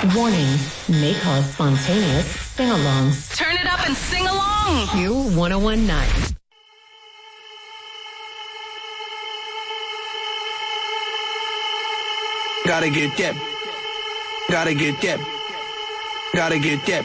Warning, may cause spontaneous sing-alongs. Turn it up and sing along. Q1019. Gotta get that. Gotta get that. Gotta get that.